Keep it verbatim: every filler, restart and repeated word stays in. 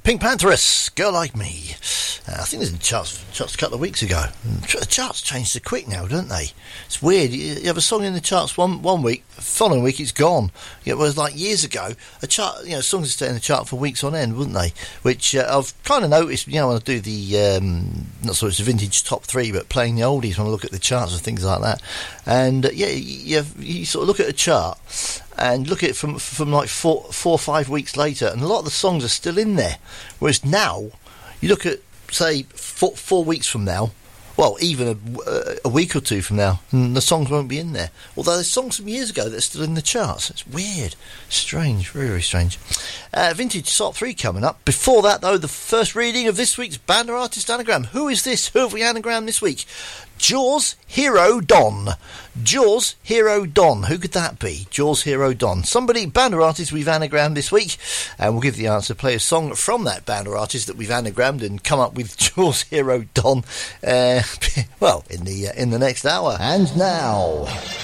Pink Pantheress, Girl Like Me. Uh, I think it was in the charts, charts a couple of weeks ago. The charts change so quick now, don't they? It's weird. You have a song in the charts one one week, the following week it's gone. It was like years ago, a chart, you know, songs would stay in the chart for weeks on end, wouldn't they? Which uh, I've kind of noticed, you know, when I do the, um, not so much the vintage top three, but playing the oldies when I look at the charts and things like that. And uh, yeah, you, you sort of look at a chart and look at it from from like four, four or five weeks later, and a lot of the songs are still in there. Whereas now, you look at, say, four, four weeks from now, well, even a, a week or two from now, and the songs won't be in there. Although there's songs from years ago that are still in the charts. It's weird. Strange. Very, very strange. Uh, vintage Top three coming up. Before that, though, the first reading of this week's Band or Artist Anagram. Who is this? Who have we anagrammed this week? Jaws Hero Don. Jaws Hero Don. Who could that be? Jaws Hero Don. Somebody, band or artist we've anagrammed this week, and we'll give the answer. Play a song from that band or artist that we've anagrammed and come up with Jaws Hero Don. Uh, well, in the uh, in the next hour. And now,